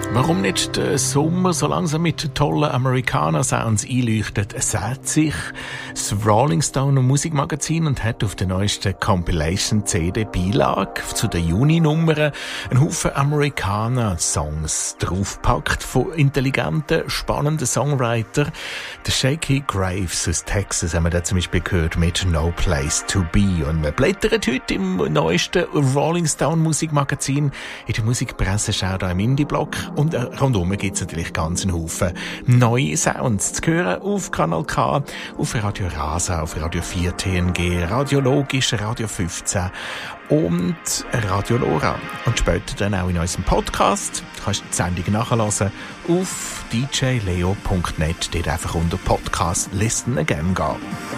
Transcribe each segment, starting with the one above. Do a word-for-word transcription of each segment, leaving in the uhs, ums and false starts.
Warum nicht der Sommer so langsam mit tollen Americana-Sounds einleuchtet, sagt sich das Rolling Stone Musikmagazin und hat auf der neuesten Compilation-C D-Beilage zu den Juni-Nummern einen Haufen Americana-Songs draufgepackt von intelligenten, spannenden Songwritern. Der Shaky Graves aus Texas haben wir da zum Beispiel gehört mit No Place to Be. Und wir blättern heute im neuesten Rolling Stone Musikmagazin in der Musikpresse, schau da im Indie-Blog. Und äh, rundum gibt es natürlich ganz einen Haufen neue Sounds zu hören auf Kanal K, auf Radio Rasa, auf Radio vier T N G, Radio Logisch, Radio fünfzehn und Radio Lora. Und später dann auch in unserem Podcast. Du kannst die Sendung nachhören auf d j leo punkt net. Dort einfach unter Podcast Listen Again gehen.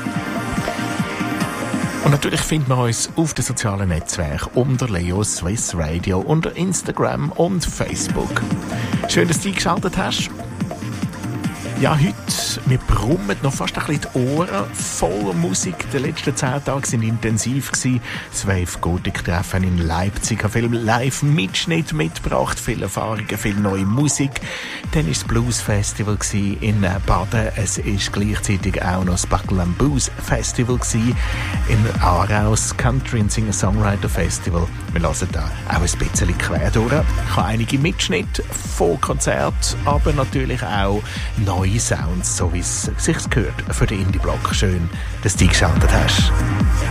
Und natürlich finden wir uns auf den sozialen Netzwerken unter Leo Swiss Radio, unter Instagram und Facebook. Schön, dass du eingeschaltet hast. Ja, heute, wir brummen noch fast ein bisschen die Ohren voller Musik. Die letzten zehn Tage waren intensiv gewesen. Das Wave Gothic Treffen in Leipzig. Ich habe viel Live-Mitschnitt mitgebracht, viele Erfahrungen, viel neue Musik. Dann war das Blues Festival in Baden. Es war gleichzeitig auch noch das Buckle and Booze Festival in Aarau, das Country and Singer-Songwriter Festival. Wir hören da auch ein bisschen quer durch. Ich habe einige Mitschnitte von Konzerten, aber natürlich auch neue Sounds, so wie es sich gehört für den Indie-Blog. Schön, dass du eingeschaltet hast.